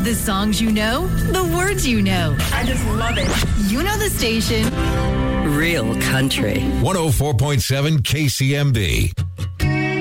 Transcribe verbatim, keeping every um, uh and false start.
The songs you know, the words you know. I just love it. You know the station. Real country. one oh four point seven K C M B.